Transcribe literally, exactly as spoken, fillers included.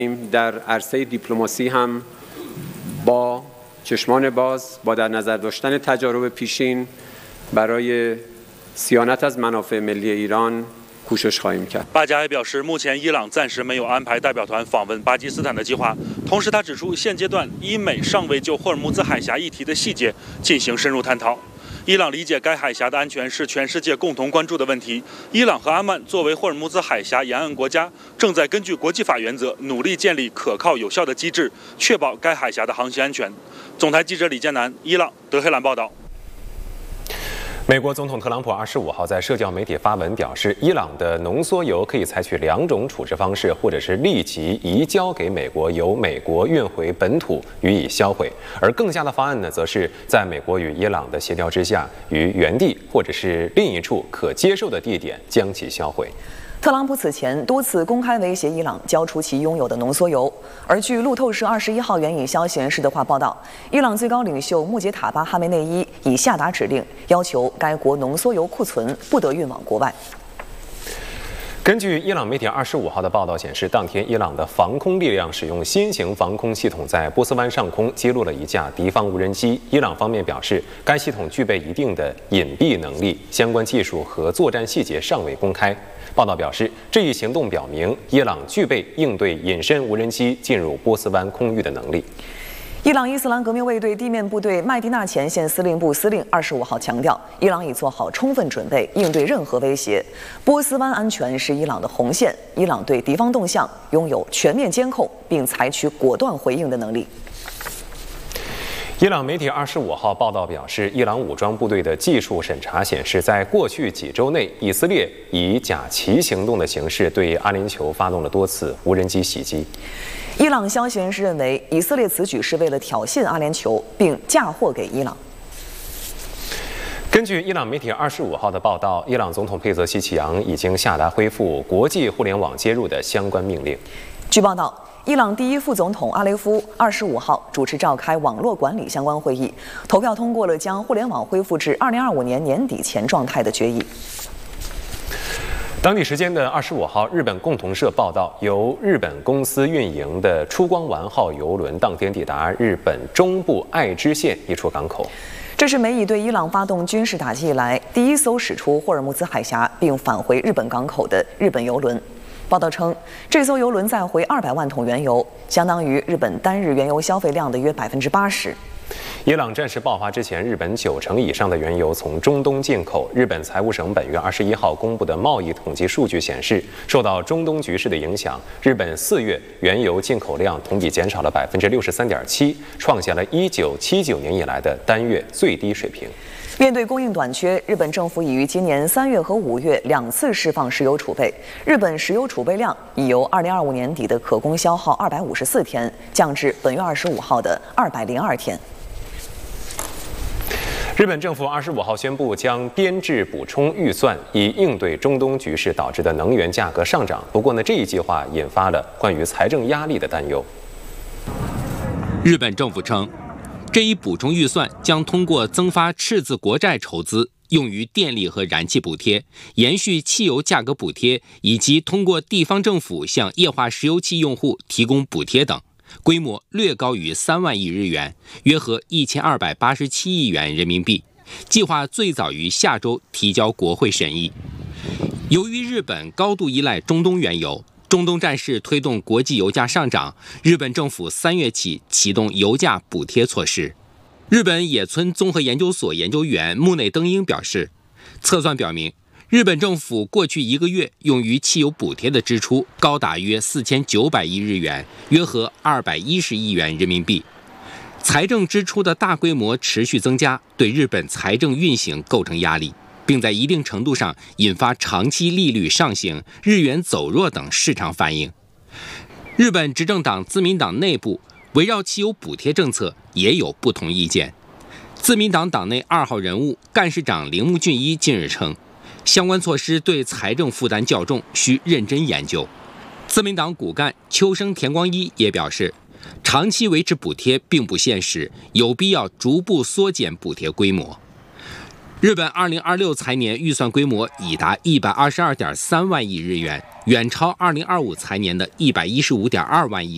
در عرصه دیپلماسی هم با چشمان باز با در نظر داشتن تجارب پیشین برای صیانت از منافع ملی ایران کوشش خواهیم کرد。 巴加还表示，目前伊朗暂时没有安排代表团访问巴基斯坦的计划。同时，他指出，现阶段伊美尚未就霍尔木兹海峡议题的细节进行深入探讨。伊朗理解该海峡的安全是全世界共同关注的问题。伊朗和阿曼作为霍尔木兹海峡沿岸国家，正在根据国际法原则努力建立可靠有效的机制，确保该海峡的航行安全。总台记者李建南，伊朗德黑兰报道。 美国总统特朗普二十五号在社交媒体发文表示，伊朗的浓缩铀可以采取两种处置方式，或者是立即移交给美国，由美国运回本土予以销毁；而更佳的方案呢，则是在美国与伊朗的协调之下，于原地或者是另一处可接受的地点将其销毁。 特朗普此前多次公开威胁伊朗交出其拥有的浓缩铀，而据路透社二十一号援引消息人士的话报道，伊朗最高领袖穆杰塔巴哈梅内伊已下达指令，要求该国浓缩铀库存不得运往国外。 根据伊朗媒体二十五号的报道显示，当天伊朗的防空力量使用新型防空系统在波斯湾上空击落了一架敌方无人机。伊朗方面表示，该系统具备一定的隐蔽能力，相关技术和作战细节尚未公开。报道表示，这一行动表明伊朗具备应对隐身无人机进入波斯湾空域的能力。 伊朗伊斯兰革命卫队地面部队麦地那前线司令部司令二十五号强调，伊朗已做好充分准备应对任何威胁。波斯湾安全是伊朗的红线，伊朗对敌方动向拥有全面监控并采取果断回应的能力。 伊朗媒体二十五号报道表示，伊朗武装部队的技术审查显示，在过去几周内，以色列以假旗行动的形式对阿联酋发动了多次无人机袭击。 伊朗消息人士认为，以色列此举是为了挑衅阿联酋，并嫁祸给伊朗。 根据伊朗媒体二十五号的报道，伊朗总统佩泽西奇扬已经下达恢复国际互联网接入的相关命令。 据报道，伊朗第一副总统阿雷夫二十五号主持召开网络管理相关会议，投票通过了将互联网恢复至二零二五年年底前状态的决议。 当地时间的二十五号，日本共同社报道，由日本公司运营的出光丸号邮轮当天抵达日本中部爱知县一处港口。 这是美以对伊朗发动军事打击以来第一艘驶出霍尔木兹海峡并返回日本港口的日本邮轮。报道称，这艘邮轮载回二百万桶原油，相当于日本单日原油消费量的约百分之八十。 伊朗战事爆发之前，日本九成以上的原油从中东进口。日本财务省本月二十一号公布的贸易统计数据显示，受到中东局势的影响，日本四月原油进口量同比减少了百分之六十三点七，创下了一九七九年以来的单月最低水平。 面对供应短缺，日本政府已于今年三月和五月两次释放石油储备。日本石油储备量已由二零二五年底的可供消耗二百五十四天，降至本月二十五号的二百零二天。 日本政府二十五号宣布将编制补充预算，以应对中东局势导致的能源价格上涨。不过呢，这一计划引发了关于财政压力的担忧。 日本政府称，这一补充预算将通过增发赤字国债筹资，用于电力和燃气补贴，延续汽油价格补贴，以及通过地方政府向液化石油气用户提供补贴等。 规模略高于三万亿日元，约合一千二百八十七亿元人民币。计划最早于下周提交国会审议。由于日本高度依赖中东原油，中东战事推动国际油价上涨，日本政府三月起启动油价补贴措施。日本野村综合研究所研究员木内登英表示，测算表明， 日本政府过去一个月用于汽油补贴的支出高达约四千九百亿日元，约合二百一十亿元人民币。财政支出的大规模持续增加，对日本财政运行构成压力，并在一定程度上引发长期利率上行、日元走弱等市场反应。日本执政党自民党内部围绕汽油补贴政策也有不同意见。自民党党内二号人物干事长铃木俊一近日称， 相关措施对财政负担较重，需认真研究。自民党骨干秋生田光一也表示，长期维持补贴并不现实，有必要逐步缩减补贴规模。日本二零二六财年预算规模已达一百二十二点三万亿日元，远超二零二五财年的一百一十五点二万亿